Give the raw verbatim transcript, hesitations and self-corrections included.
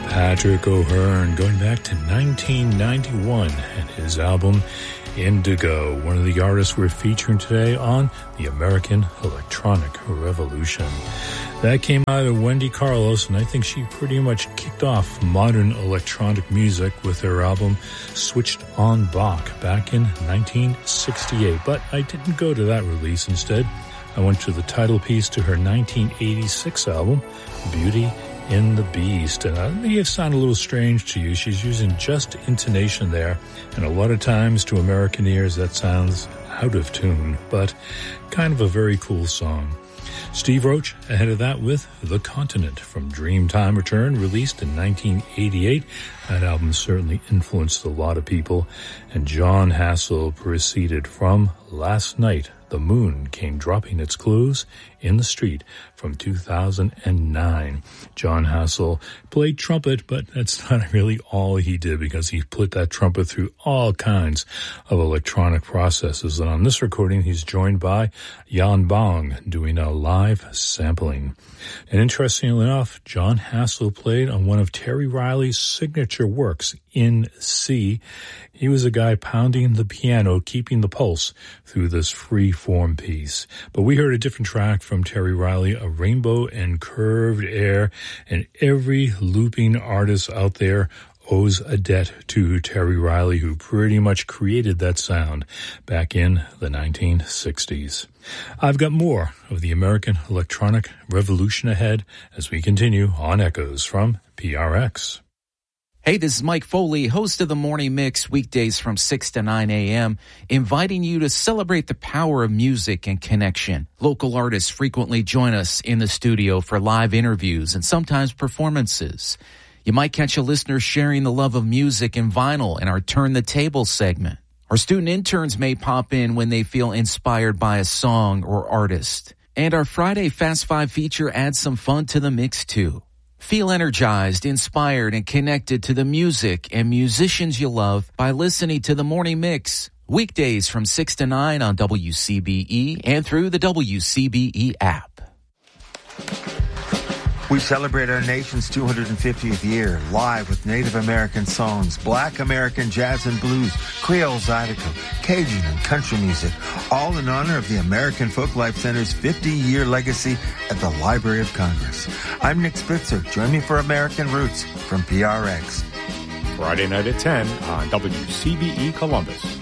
Patrick O'Hearn, going back to nineteen ninety-one and his album Indigo, one of the artists we're featuring today on the American Electronic Revolution. That came out of Wendy Carlos, and I think she pretty much kicked off modern electronic music with her album Switched on Bach back in nineteen sixty-eight. But I didn't go to that release. Instead, I went to the title piece to her nineteen eighty-six album, Beauty in the Beast. And that may have sounded a little strange to you. She's using just intonation there, and a lot of times to American ears that sounds out of tune, but kind of a very cool song. Steve Roach ahead of that with The Continent from Dreamtime Return, released in nineteen eighty-eight. That album certainly influenced a lot of people. And John Hassell proceeded from Last Night, the Moon Came Dropping Its Clues in the Street from two thousand nine. John Hassell played trumpet, but that's not really all he did, because he put that trumpet through all kinds of electronic processes. And on this recording, he's joined by Jan Bong doing a live sampling. And interestingly enough, John Hassell played on one of Terry Riley's signature works, In C. He was a guy pounding the piano, keeping the pulse through this free-form piece. But we heard a different track from Terry Riley, A Rainbow and Curved Air, and every looping artist out there owes a debt to Terry Riley, who pretty much created that sound back in the nineteen sixties. I've got more of the American Electronic Revolution ahead as we continue on Echoes from P R X. Hey, this is Mike Foley, host of the Morning Mix, weekdays from six to nine a.m., inviting you to celebrate the power of music and connection. Local artists frequently join us in the studio for live interviews and sometimes performances. You might catch a listener sharing the love of music and vinyl in our Turn the Table segment. Our student interns may pop in when they feel inspired by a song or artist. And our Friday Fast Five feature adds some fun to the mix, too. Feel energized, inspired, and connected to the music and musicians you love by listening to The Morning Mix. Weekdays from six to nine on W C B E and through the W C B E app. We celebrate our nation's two hundred fiftieth year live with Native American songs, Black American jazz and blues, Creole Zydeco, Cajun and country music, all in honor of the American Folklife Center's fifty-year legacy at the Library of Congress. I'm Nick Spitzer. Join me for American Roots from P R X. Friday night at ten on W C B E Columbus.